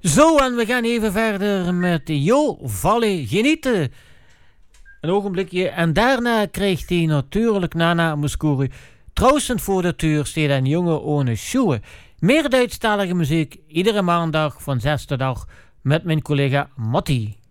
Zo, en we gaan even verder met Jo Valle Genieten. Een ogenblikje. En daarna krijgt hij natuurlijk Nana Mouskouri. Troostend voor de deur staat een jongen ohne schoenen. Meer Duitsstalige muziek, iedere maandag van 6 tot 8 met mijn collega Matti.